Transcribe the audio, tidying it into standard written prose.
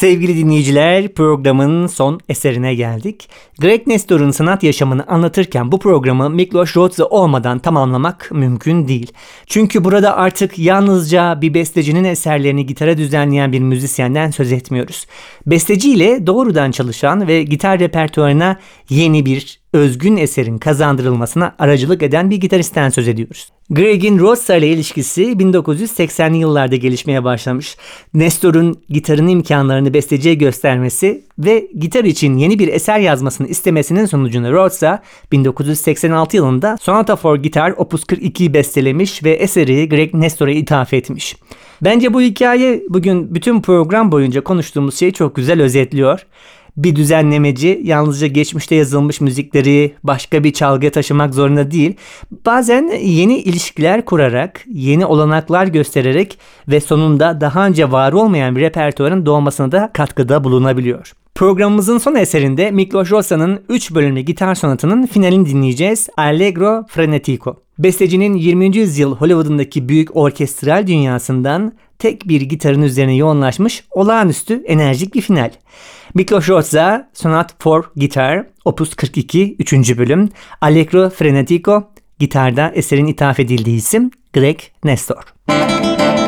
Sevgili dinleyiciler, programın son eserine geldik. Greg Nestor'un sanat yaşamını anlatırken bu programı Miklos Rozsa olmadan tamamlamak mümkün değil. Çünkü burada artık yalnızca bir bestecinin eserlerini gitara düzenleyen bir müzisyenden söz etmiyoruz. Besteciyle doğrudan çalışan ve gitar repertuarına yeni bir özgün eserin kazandırılmasına aracılık eden bir gitaristten söz ediyoruz. Greg'in Rozsa ile ilişkisi 1980'li yıllarda gelişmeye başlamış. Nestor'un gitarın imkanlarını besteciye göstermesi ve gitar için yeni bir eser yazmasını istemesinin sonucunda Rozsa 1986 yılında Sonata for Guitar Opus 42'yi bestelemiş ve eseri Greg Nestor'a ithaf etmiş. Bence bu hikaye bugün bütün program boyunca konuştuğumuz şeyi çok güzel özetliyor. Bir düzenlemeci yalnızca geçmişte yazılmış müzikleri başka bir çalgıya taşımak zorunda değil. Bazen yeni ilişkiler kurarak, yeni olanaklar göstererek ve sonunda daha önce var olmayan bir repertuarın doğmasına da katkıda bulunabiliyor. Programımızın son eserinde Miklos Rossa'nın 3 bölümlü gitar sonatının finalini dinleyeceğiz. Allegro Frenetico. Bestecinin 20. yüzyıl Hollywood'undaki büyük orkestral dünyasından tek bir gitarın üzerine yoğunlaşmış olağanüstü enerjik bir final. Miklos Rozsa, Sonata for Guitar, Opus 42, 3. bölüm, Allegro Frenetico, gitarda eserin ithaf edildiği isim Greg Nestor.